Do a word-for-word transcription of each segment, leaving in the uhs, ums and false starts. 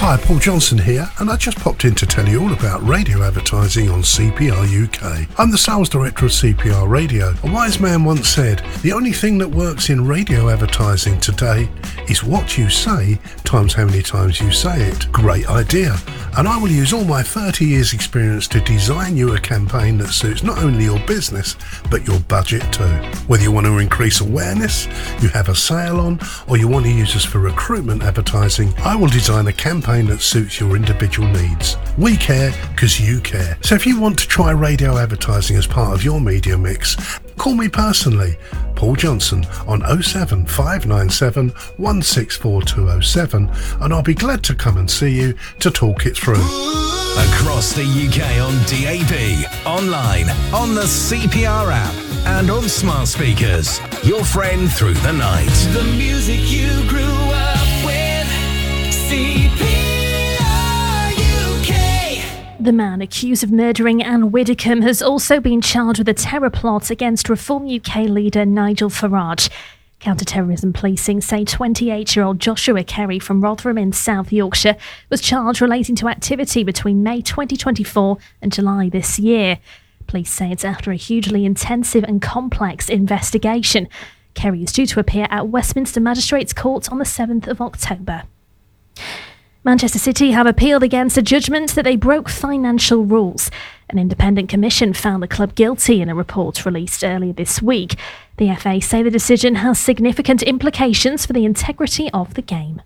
Hi, Paul Johnson here, and I just popped in to tell you all about radio advertising on C P R U K. I'm the sales director of C P R Radio. A wise man once said, the only thing that works in radio advertising today is what you say times how many times you say it. Great idea. And I will use all my thirty years experience to design you a campaign that suits not only your business, but your budget too. Whether you want to increase awareness, you have a sale on, or you want to use us for recruitment advertising, I will design a campaign that suits your individual needs. We care because you care. So if you want to try radio advertising as part of your media mix, call me personally, Paul Johnson, on oh seven five nine seven one six four two oh seven, and I'll be glad to come and see you to talk it through. Across the U K on D A B, online, on the C P R app, and on smart speakers. Your friend through the night. The music you grew up with, C P R U K. The man accused of murdering Anne Widdecombe has also been charged with a terror plot against Reform U K leader Nigel Farage. Counter-terrorism policing say twenty-eight-year-old Joshua Kerry from Rotherham in South Yorkshire was charged relating to activity between May twenty twenty-four and July this year. Police say it's after a hugely intensive and complex investigation. Kerry is due to appear at Westminster Magistrates Court on the seventh of October. Manchester City have appealed against a judgment that they broke financial rules. An independent commission found the club guilty in a report released earlier this week. The F A say the decision has significant implications for the integrity of the game.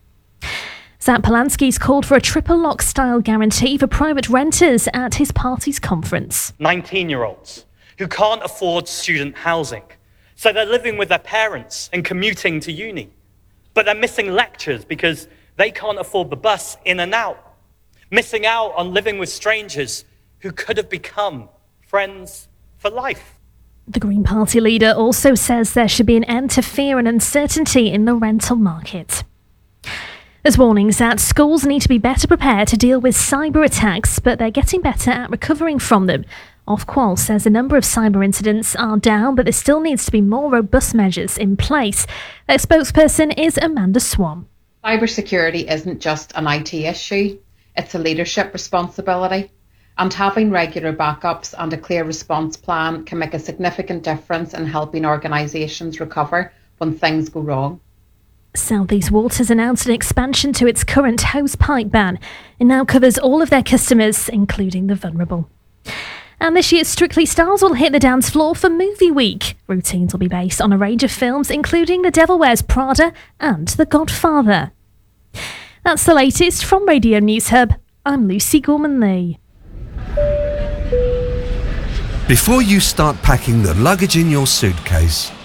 Zach Polanski's called for a triple lock style guarantee for private renters at his party's conference. nineteen-year-olds who can't afford student housing, so they're living with their parents and commuting to uni. But they're missing lectures because they can't afford the bus in and out, missing out on living with strangers who could have become friends for life. The Green Party leader also says there should be an end to fear and uncertainty in the rental market. There's warnings that schools need to be better prepared to deal with cyber attacks, but they're getting better at recovering from them. Ofqual says the number of cyber incidents are down, but there still needs to be more robust measures in place. Their spokesperson is Amanda Swan. Cybersecurity isn't just an I T issue, it's a leadership responsibility. And having regular backups and a clear response plan can make a significant difference in helping organisations recover when things go wrong. South East Waters announced an expansion to its current hosepipe ban. It now covers all of their customers, including the vulnerable. And this year's Strictly Stars will hit the dance floor for Movie Week. Routines will be based on a range of films, including The Devil Wears Prada and The Godfather. That's the latest from Radio News Hub. I'm Lucy Gorman-Lee. Before you start packing the luggage in your suitcase,